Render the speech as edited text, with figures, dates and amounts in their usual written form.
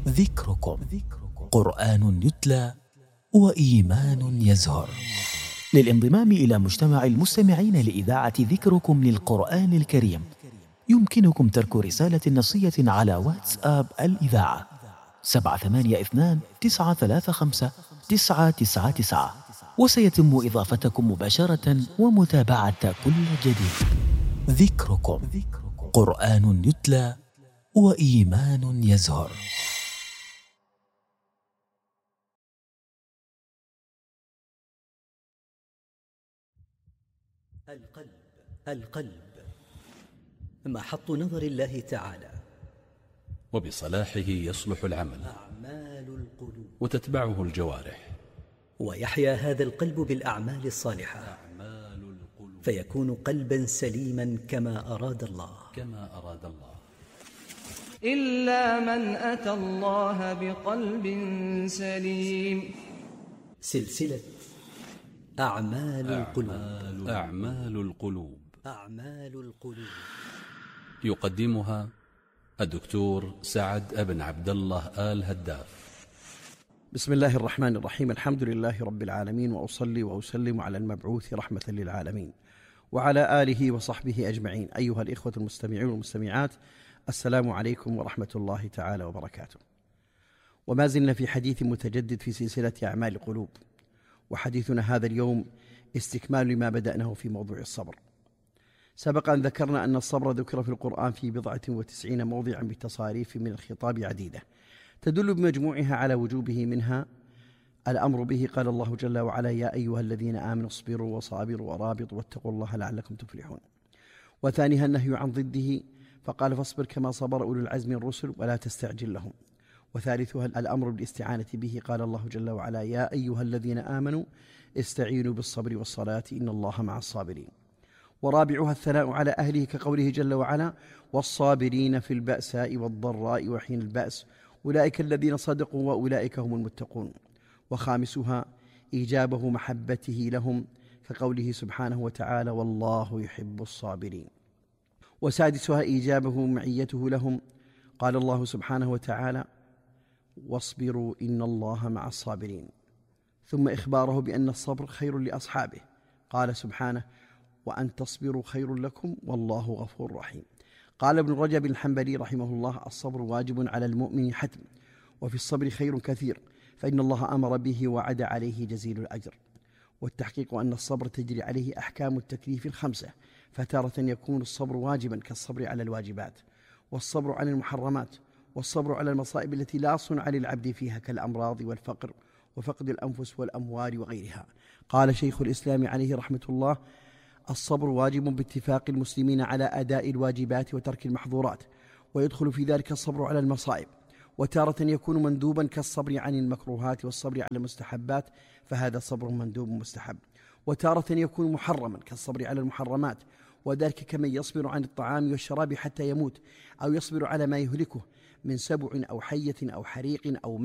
ذكركم قرآن يتلى وإيمان يزهر. للانضمام إلى مجتمع المستمعين لإذاعة ذكركم للقرآن الكريم يمكنكم ترك رسالة نصية على واتساب الإذاعة 782-935-999، وسيتم إضافتكم مباشرة ومتابعة كل جديد. ذكركم قرآن يتلى وإيمان يزهر. القلب محط نظر الله تعالى، وبصلاحه يصلح العمل أعمال القلوب، وتتبعه الجوارح، ويحيا هذا القلب بالأعمال الصالحة، فيكون قلبا سليما كما أراد الله. إلا من أتى الله بقلب سليم. سلسلة أعمال القلوب. يقدمها الدكتور سعد بن عبد الله آل هداف. بسم الله الرحمن الرحيم. الحمد لله رب العالمين، وأصلي وأسلم على المبعوث رحمة للعالمين وعلى آله وصحبه أجمعين. أيها الإخوة المستمعون والمستمعات، السلام عليكم ورحمة الله تعالى وبركاته. وما زلنا في حديث متجدد في سلسلة أعمال القلوب، وحديثنا هذا اليوم استكمال لما بدأناه في موضوع الصبر. سبق أن ذكرنا أن الصبر ذكر في القرآن في 90 موضعا بتصاريف من الخطاب عديدة تدل بمجموعها على وجوبه، منها الأمر به. قال الله جل وعلا: يا أيها الذين آمنوا اصبروا وصابروا ورابطوا واتقوا الله لعلكم تفلحون. وثانيها النهي عن ضده، فقال: فاصبر كما صبر أولو العزم من الرسل ولا تستعجل لهم. وثالثها الأمر بالاستعانة به، قال الله جل وعلا: يا أيها الذين آمنوا استعينوا بالصبر والصلاة إن الله مع الصابرين. ورابعها الثناء على أهله، كقوله جل وعلا: والصابرين في البأساء والضراء وحين البأس أولئك الذين صدقوا وأولئك هم المتقون. وخامسها إيجابه محبته لهم، كقوله سبحانه وتعالى: والله يحب الصابرين. وسادسها إيجابه معيته لهم، قال الله سبحانه وتعالى: واصبروا إن الله مع الصابرين. ثم إخباره بأن الصبر خير لأصحابه، قال سبحانه: وأن تصبروا خير لكم والله غفور رحيم. قال ابن رجب الحنبلي رحمه الله: الصبر واجب على المؤمن حتم، وفي الصبر خير كثير، فإن الله أمر به وعد عليه جزيل الأجر. والتحقيق أن الصبر تجري عليه أحكام التكليف 5، فتارة يكون الصبر واجبا كالصبر على الواجبات، والصبر عن المحرمات، والصبر على المصائب التي لا صنع للعبد فيها كالأمراض والفقر وفقد الأنفس والأموال وغيرها. قال شيخ الإسلام عليه رحمة الله: الصبر واجب باتفاق المسلمين على أداء الواجبات وترك المحظورات، ويدخل في ذلك الصبر على المصائب. وتارة يكون مندوبا كالصبر عن المكروهات والصبر على المستحبات، فهذا صبر مندوب مستحب. وتارة يكون محرما كالصبر على المحرمات، وذلك كمن يصبر عن الطعام والشراب حتى يموت، أو يصبر على ما يهلكه من سبع أو حية أو حريق أو